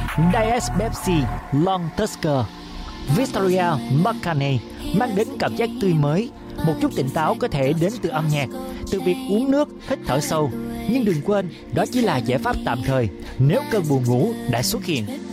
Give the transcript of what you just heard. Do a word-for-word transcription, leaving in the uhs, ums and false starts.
Diet Pepsi Long Tusker Victoria Macane mang đến cảm giác tươi mới. Một chút tỉnh táo có thể đến từ âm nhạc, từ việc uống nước, hít thở sâu. Nhưng đừng quên, đó chỉ là giải pháp tạm thời nếu cơn buồn ngủ đã xuất hiện.